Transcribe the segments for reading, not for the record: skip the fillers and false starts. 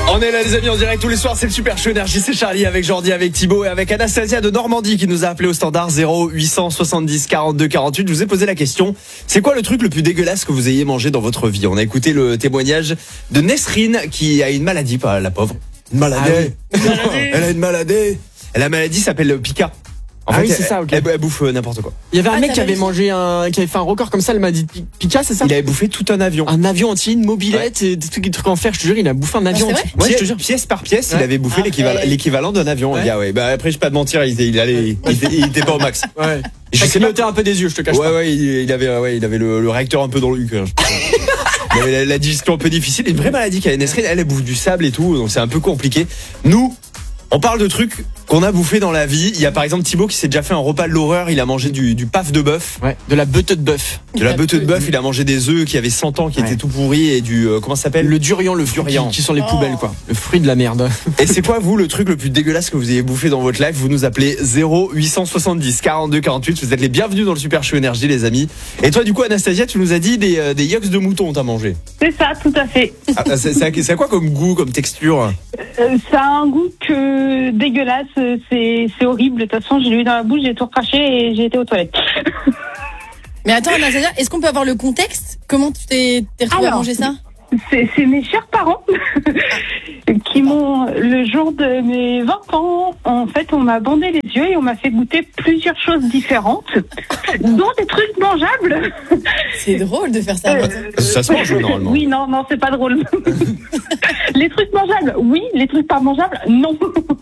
On est là les amis en direct tous les soirs, c'est le Super Show Énergie, c'est Charlie avec Jordi, avec Thibaut et avec Anastasia de Normandie qui nous a appelé au standard 0870 42 48. Je vous ai posé la question, c'est quoi le truc le plus dégueulasse que vous ayez mangé dans votre vie? On a écouté le témoignage de Nesrine qui a une maladie, pas la pauvre. Une maladie. Elle a une maladie. La maladie s'appelle Pika. En fait, oui, c'est ça, ok. Elle bouffe n'importe quoi. Il y avait un mec qui avait mangé qui avait fait un record comme ça, elle m'a dit Pika, c'est ça? Il avait bouffé tout un avion. Un avion entier, une mobilette, et des trucs en fer, je te jure, il a bouffé un avion entier. Ouais, je te jure, pièce par pièce, il avait bouffé l'équivalent d'un avion. Ouais. Le gars, ouais. Bah, après, je vais pas te mentir, il était pas au max. Ouais. Je sais clignotait un peu des yeux, je te cache pas. Ouais, il avait le réacteur un peu dans le cul. Il avait la digestion un peu difficile. Une vraie maladie qu'elle a Nesrine, elle bouffe du sable et tout, donc c'est un peu compliqué. Nous, on parle de trucs qu'on a bouffé dans la vie. Il y a par exemple Thibaut qui s'est déjà fait un repas de l'horreur. Il a mangé du paf de bœuf. Ouais, de la beute de bœuf. De la beute de bœuf. Il a mangé des œufs qui avaient 100 ans, qui étaient tout pourris et du comment ça s'appelle? Le durian, le durian qui sont les poubelles quoi. Le fruit de la merde. Et c'est quoi vous le truc le plus dégueulasse que vous ayez bouffé dans votre life? Vous nous appelez 0870 42 48. Vous êtes les bienvenus dans le Super Show Énergie les amis. Et toi du coup Anastasia, tu nous as dit des yucks de mouton t'as mangé. C'est ça, tout à fait. Ah, c'est à quoi comme goût, comme texture? Ça a un goût que dégueulasse, c'est horrible. De toute façon, je l'ai eu dans la bouche, j'ai tout recraché et j'ai été aux toilettes. Mais attends, Anastasia, est-ce qu'on peut avoir le contexte? Comment tu t'es retrouvé à manger ça? C'est mes chers parents qui m'ont, le jour de mes 20 ans, en fait, on m'a bandé les yeux et on m'a fait goûter plusieurs choses différentes, dont des trucs mangeables. C'est drôle de faire ça. Ça se mange normalement. Oui, non, c'est pas drôle. Les trucs mangeables, oui. Les trucs pas mangeables, non.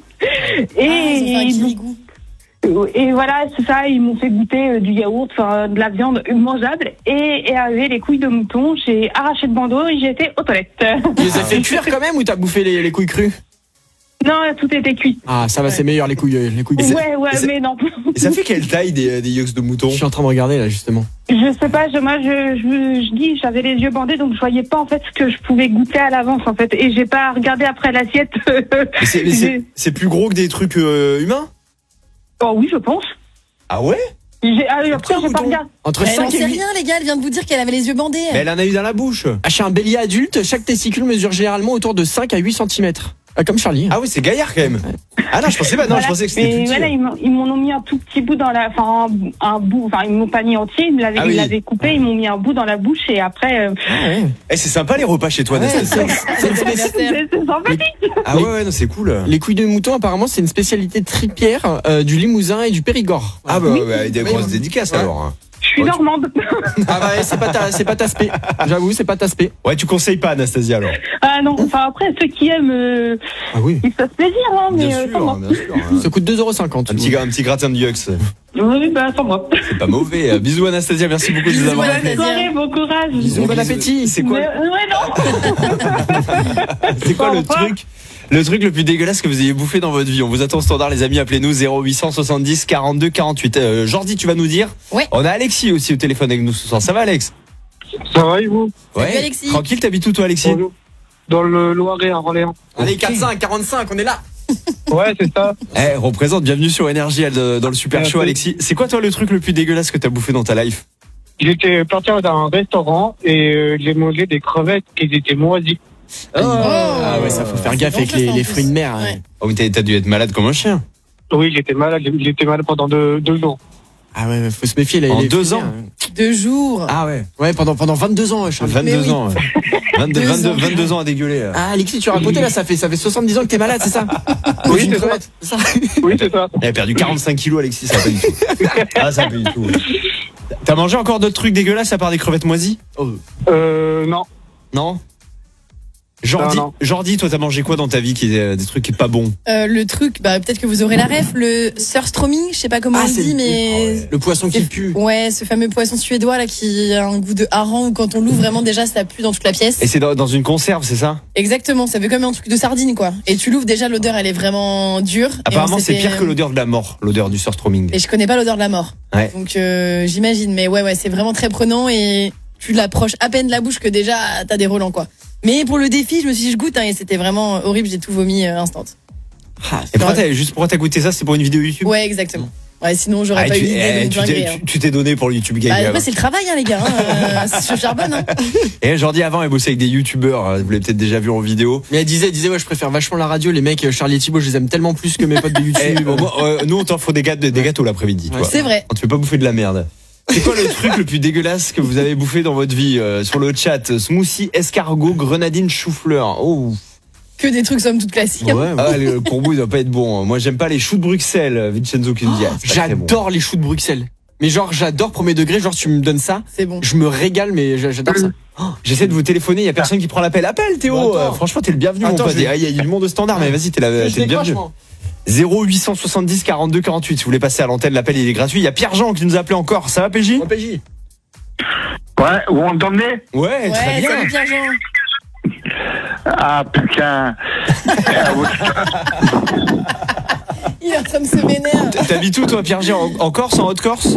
Et voilà, c'est ça, ils m'ont fait goûter du yaourt, enfin de la viande mangeable et arrivé les couilles de mouton, j'ai arraché le bandeau et j'ai été aux toilettes. Tu les as fait cuire quand même ou t'as bouffé les couilles crues? Non, tout était cuit. Ah, ça va, c'est meilleur les couilles. Ouais, mais non. Et ça fait quelle taille des yucks de mouton? Je suis en train de regarder là justement. Je sais pas, moi je dis, j'avais les yeux bandés donc je voyais pas en fait ce que je pouvais goûter à l'avance en fait et j'ai pas regardé après l'assiette. C'est plus gros que des trucs humains? Oh oui, je pense. Ah ouais? Après, j'ai pas regardé. Entre 5 Elle n'en et sait 8. rien, les gars, elle vient de vous dire qu'elle avait les yeux bandés. Mais elle en a eu dans la bouche. Chez un bélier adulte, chaque testicule mesure généralement autour de 5 à 8 cm. Comme Charlie. Ah oui, c'est gaillard quand même. Ah non, je pensais pas. Non, je pensais que c'était plus petit. Voilà, ils m'en ont mis un tout petit bout dans la, un bout. Enfin, ils m'ont pas mis entier. Ils l'avaient coupé. Ils m'ont mis un bout dans la bouche et après. Eh, c'est sympa les repas chez toi, Anastasia. C'est sympathique. Ah ouais, non, c'est cool. Les couilles de mouton, apparemment, c'est une spécialité tripière du Limousin et du Périgord. Ah bah, ouais, des grosses dédicaces alors. Je suis normande. Ah bah c'est pas ta spé. J'avoue, c'est pas ta spé. Ouais, tu conseilles pas Anastasia alors. Ah non, enfin après ceux qui aiment ils se fassent plaisir hein, mais bien sûr. Ça coûte 2,50 €. Un petit gratin de yucks. Oui, bah sans moi. C'est pas mauvais. Bisous Anastasia, merci beaucoup de nous avoir appelés. Bonne soirée, bon courage. Bisous, bon appétit. C'est quoi? Ouais, non. C'est quoi le truc le plus dégueulasse que vous ayez bouffé dans votre vie? On vous attend au standard les amis, appelez-nous 0870 42 48. Jordi, tu vas nous dire? Ouais. On a Alexis aussi au téléphone avec nous ce soir. Ça va Alex? Ça va et vous? Ouais. Salut, Alexis. Tranquille, t'habites où toi Alexis? Bonjour. Dans le Loiret à Orléans. Allez, 45, 45, on est là. Ouais, c'est ça. Représente, bienvenue sur Énergie dans le Super Show Alexis. C'est quoi toi le truc le plus dégueulasse que t'as bouffé dans ta life? J'étais parti dans un restaurant et j'ai mangé des crevettes qui étaient moisies. Ah ouais, ça faut faire gaffe avec les fruits de mer. Ouais. Oh mais t'as dû être malade comme un chien. Oui, j'étais malade pendant 2 jours. Ah ouais, faut se méfier. En les 2 fruits de ans. mer. 2 jours. Ah ouais. Ouais, pendant 22 ans, Charlie. 22 ans. Ouais. 22 ans à dégueuler. Ah, Alexis, tu racontais là, ça fait 70 ans que t'es malade, c'est ça? Oui, c'est ça. Oui, c'est ça. Elle a perdu 45 kilos Alexis, ça va pas du tout. Ah, ça va pas du tout. T'as mangé encore d'autres trucs dégueulasses à part des crevettes moisies? Non. Non? Non. Jordi, toi t'as mangé quoi dans ta vie qui est des trucs qui est pas bon? Le truc, peut-être que vous aurez la ref, le surströmming, je sais pas comment on c'est dit, mais le poisson qui pue. ouais, ce fameux poisson suédois là qui a un goût de hareng où quand on l'ouvre vraiment déjà ça pue dans toute la pièce. Et c'est dans une conserve, c'est ça? Exactement, ça fait comme un truc de sardine quoi. Et tu l'ouvres déjà, l'odeur elle est vraiment dure. Apparemment c'est pire que l'odeur de la mort, l'odeur du surströmming. Et je connais pas l'odeur de la mort. Ouais. Donc j'imagine, mais ouais, c'est vraiment très prenant et tu l'approches à peine de la bouche que déjà t'as des relents quoi. Mais pour le défi, je me suis dit je goûte et c'était vraiment horrible, j'ai tout vomi instant. Et pourquoi t'as goûté ça? C'est pour une vidéo YouTube? Ouais, exactement. Ouais, sinon j'aurais pas eu l'idée de dinguerie. Tu t'es donné pour le YouTube Game. Après, c'est le travail, hein, les gars. Je charbonne. Hein. Et Jordi, avant, elle bossait avec des youtubeurs. Vous l'avez peut-être déjà vu en vidéo. Mais elle disait, ouais, je préfère vachement la radio. Les mecs, Charlie et Thibaut, je les aime tellement plus que mes potes de YouTube. Nous, on t'offre des gâteaux l'après-midi. Ouais, toi. C'est vrai. On te fait pas bouffer de la merde. C'est quoi le truc le plus dégueulasse que vous avez bouffé dans votre vie sur le chat? Smoothie, escargot, grenadine, chou-fleur. Oh. Que des trucs somme toute classiques. Hein. Ouais, Ah, le courbou, il doit pas être bon. Moi, j'aime pas les choux de Bruxelles, Vincenzo qui me dit. j'adore les choux de Bruxelles. Mais genre, j'adore premier degré. Genre, tu me donnes ça, c'est bon. je me régale, mais j'adore ça. J'essaie de vous téléphoner, il y a personne qui prend l'appel. Appelle Théo. Franchement, t'es le bienvenu, mon pote. Il y a du monde au standard, mais vas-y, t'es le bienvenu. 0870 42 48. Si vous voulez passer à l'antenne, l'appel il est gratuit. Il y a Pierre-Jean qui nous a appelé encore. Ça va, PJ? Ouais, vous m'entendez? Ouais, très bien. Salut Pierre-Jean. Ah putain. Il est en train de se vénère. T'habites où, toi, Pierre-Jean? En Corse, en Haute-Corse?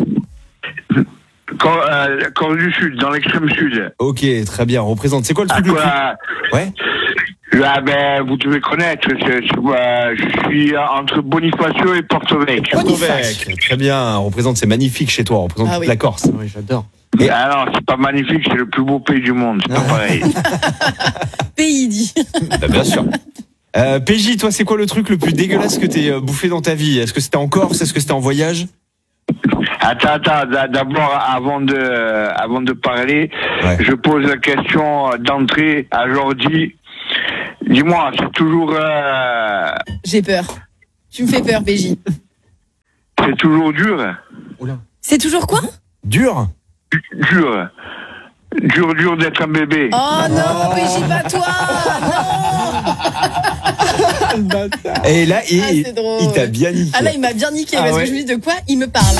Corse du Sud, dans l'extrême sud. Ok, très bien. Représente. C'est quoi le truc le plus... Ouais. Ah ben, vous devez connaître. Je suis entre Bonifacio et Porto-Vecchio. Porto-Vecchio. Très bien. Représente, c'est magnifique chez toi. Représente toute la Corse. Oui, j'adore. Ah non, c'est pas magnifique, c'est le plus beau pays du monde. C'est pas pareil. Pays dit. Bah, bien sûr. PJ, toi, c'est quoi le truc le plus dégueulasse que t'aies bouffé dans ta vie? Est-ce que c'était en Corse? Est-ce que c'était en voyage? Attends, d'abord, avant de parler, je pose la question d'entrée à Jordi. Dis-moi, c'est toujours... J'ai peur. Tu me fais peur, PJ. C'est toujours dur. C'est toujours quoi? Dur d'être un bébé. Oh non, PJ, pas toi. Non. Et là, il t'a bien niqué. Ah là, il m'a bien niqué parce que je me dis de quoi il me parle.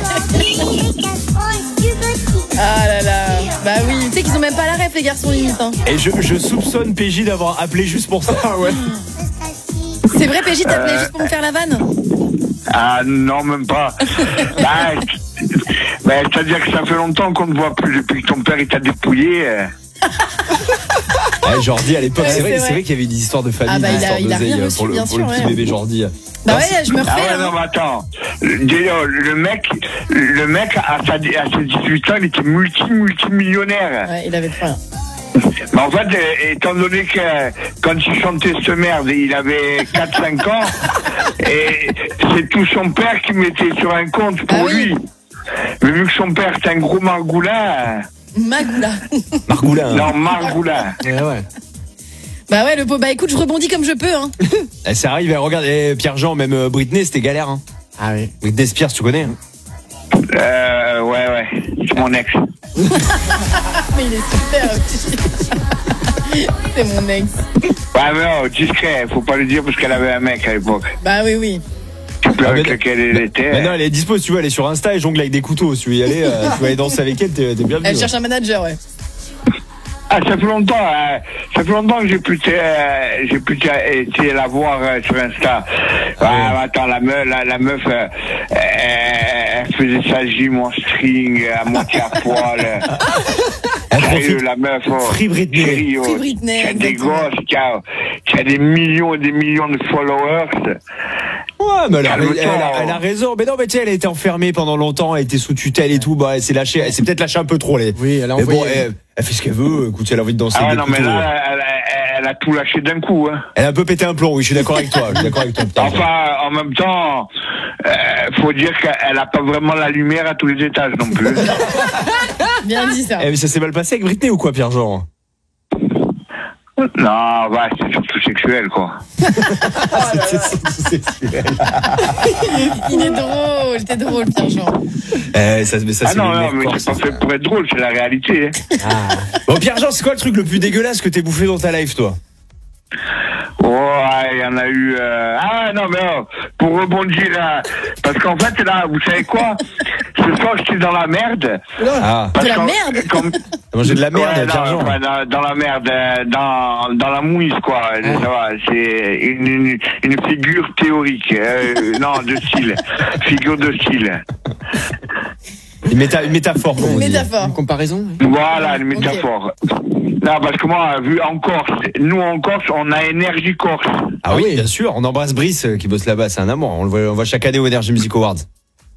Ah là là. Bah oui, tu sais qu'ils ont même pas la ref, les garçons, limite. Hein. Et je soupçonne PJ d'avoir appelé juste pour ça. Ouais. C'est vrai, PJ, t'as appelé juste pour me faire la vanne? Ah non, même pas. C'est-à-dire que ça fait longtemps qu'on ne voit plus depuis que ton père il t'a dépouillé. Jordi à l'époque, c'est vrai qu'il y avait des histoires de famille, des histoires d'oseille pour le petit bébé Jordi. Bah ouais, je me refais. Ah ouais, non, mais attends. Le mec à ses 18 ans, il était multimillionnaire. Ouais, il avait trop rien. Mais en fait, étant donné que quand il chantait cette merde, il avait 4-5 ans, et c'est tout son père qui mettait sur un compte pour lui. Mais vu que son père était un gros margoulin. Margoulin. Non, margoulin. Ouais. Bah ouais, le pauvre. Bah écoute, je rebondis comme je peux. Hein. Ça arrive, regarde, Pierre-Jean, même Britney, c'était galère. Hein. Ah oui. Britney Spears, tu connais? Ouais. C'est mon ex. Mais il est super. C'est mon ex. Ouais, mais non, discret, faut pas le dire parce qu'elle avait un mec à l'époque. Bah oui. Avec laquelle elle était. Maintenant, elle est dispo, si tu veux aller sur Insta et jongle avec des couteaux. Si tu veux y aller, tu vas aller danser avec elle, t'es bienvenue. Elle cherche un manager, ouais. Ah, ça fait longtemps que j'ai pu été la voir sur Insta. Attends, la meuf, elle faisait sa gym en string, à moitié à poil. La meuf, Free Britney. Free Britney. Qui a des gosses, qui a des millions et des millions de followers. Ouais, mais elle a raison. Mais non, mais tu sais, elle a été enfermée pendant longtemps, elle était sous tutelle et tout. Bah, elle s'est peut-être lâchée un peu trop. Oui, elle a mais envoyé. Bon, elle fait ce qu'elle veut. Écoute, si elle a envie de danser. Ah ouais, non, mais là, elle a tout lâché d'un coup. Hein. Elle a un peu pété un plomb. Oui, je suis d'accord avec toi. Enfin, en même temps, faut dire qu'elle a pas vraiment la lumière à tous les étages non plus. Bien dit ça. Mais ça s'est mal passé avec Britney ou quoi, Pierre-Jean? Non, c'est surtout sexuel, quoi. C'était surtout sexuel. Il est drôle, t'es drôle, Pierre-Jean. Non, mais c'est pas fait pour être drôle, c'est la réalité. Bon, Pierre-Jean, c'est quoi le truc le plus dégueulasse que t'aies bouffé dans ta life, toi? Ouais, il y en a eu... pour rebondir là... Parce qu'en fait, là, vous savez quoi? Ce soir, j'étais dans la merde. De la merde? T'as mangé de la merde, Pierre-Jean? Dans la merde, dans la mouise, quoi. Ça va, c'est une figure théorique. Non, de style. Figure de style. Une métaphore, comme on dit. Une comparaison. Voilà, une métaphore. Non, parce que moi, vu en Corse, nous en Corse, on a Énergie Corse. Ah oui, bien sûr. On embrasse Brice qui bosse là-bas. C'est un amour. On le voit chaque année au Energy Music Awards.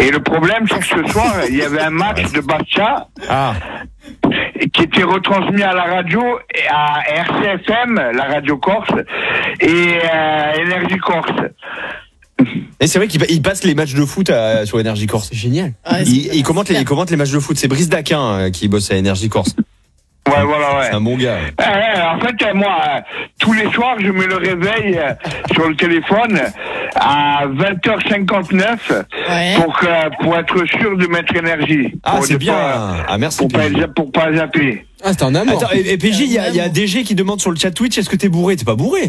Et le problème, c'est que ce soir, il y avait un match de Bastia qui était retransmis à la radio, à RCFM, la radio Corse, et Énergie Corse. Et c'est vrai qu'il passe les matchs de foot sur Énergie Corse. C'est génial. Il commente les matchs de foot. C'est Brice Daquin qui bosse à Énergie Corse. Ouais, voilà, ouais. C'est un bon gars. En fait, moi, tous les soirs, je me le réveille sur le téléphone à 20h59 pour être sûr de mettre énergie. Ah, c'est bien. Merci. Pour pas zapper. Ah, c'est un amour. Attends, et PJ, il y a DG qui demande sur le chat Twitch, est-ce que t'es bourré? T'es pas bourré?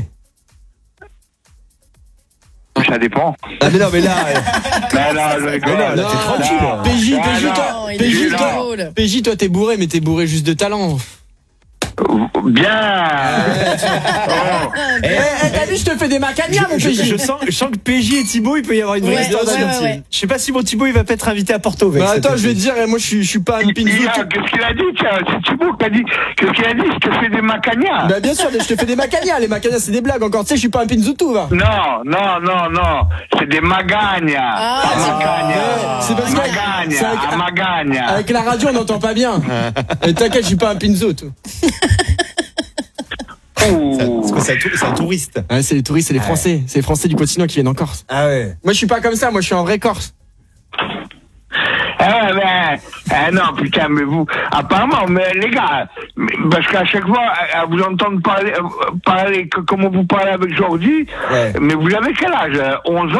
Ça dépend. Ah, mais non, mais là. je rigole. là, t'es tranquille. PJ, toi, t'es bourré, mais t'es bourré juste de talent. Bien. T'as vu, je te fais des macanias, mon PJ. Je sens que PJ et Thibaut, il peut y avoir une vraie histoire. Je sais pas si mon Thibaut, il va pas être invité à Porto. Bah attends, je vais te dire, moi, je suis pas un pinzou. Qu'est-ce qu'il a dit, tiens? C'est Thibaut qui a dit. Qu'est-ce qu'il a dit? Je te fais des macanias. Bah bien sûr, je te fais des macanias. Les macanias, c'est des blagues encore. Tu sais, je suis pas un pinzoutou, va. Non. C'est des magagnas. C'est parce que magagna. Avec la radio, on n'entend pas bien. Et t'inquiète, je suis pas un pinzo, tout. C'est un touriste. Ouais, c'est les touristes, c'est les Français. C'est les Français du continent qui viennent en Corse. Ah ouais. Moi, je suis pas comme ça. Moi, je suis un vrai Corse. Non, putain, mais vous, apparemment, mais les gars, parce qu'à chaque fois, à vous entendre parler comment vous parlez avec Jordi, mais vous avez quel âge? 11 ans?